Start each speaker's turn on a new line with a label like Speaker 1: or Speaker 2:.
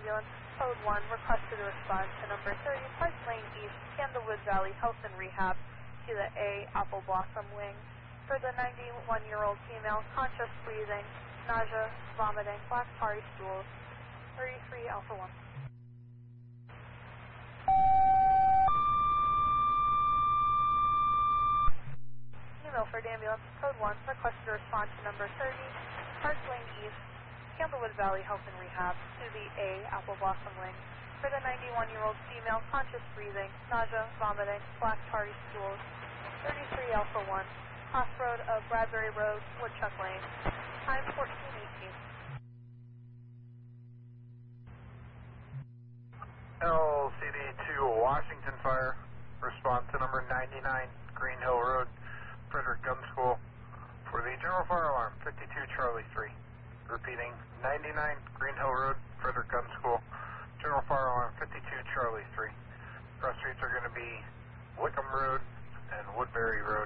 Speaker 1: ambulance, code 1, requested a response to number 30, Park Lane East, Candlewood Valley Health and Rehab to the A Apple Blossom Wing. For the 91-year-old female, conscious breathing, nausea, vomiting, black tarry stools, 33 Alpha 1. Milford ambulance, code 1, requested a response to number 30, Park Lane East, Candlewood Valley Health and Rehab to the A Apple Blossom Wing. For the 91-year-old female, conscious breathing, nausea, vomiting, black tarry stools, 33 Alpha 1, crossroad of Bradbury Road, Woodchuck Lane, time 14:18.
Speaker 2: LCD-2 Washington Fire, response to number 99 Green Hill Road, Frederick Gun School, for the general fire alarm, 52 Charlie 3. Repeating, 99 Green Hill Road, Frederick Gun School, general fire alarm, 52 Charlie 3. Cross streets are going to be Wickham Road and Woodbury Road.